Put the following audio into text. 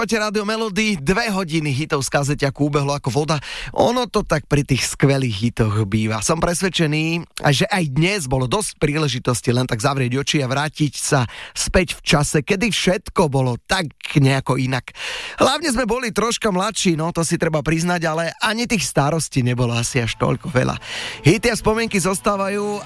Počúvate Rádio Melody, 2 hodiny hitov z kazeťaku ubehlo ako voda. Ono to tak pri tých skvelých hitoch býva. Som presvedčený, že aj dnes bolo dosť príležitosti len tak zavrieť oči a vrátiť sa späť v čase, kedy všetko bolo tak nejako inak. Hlavne sme boli troška mladší, no to si treba priznať, ale ani tých starostí nebolo asi až toľko veľa. Hity a spomienky zostávajú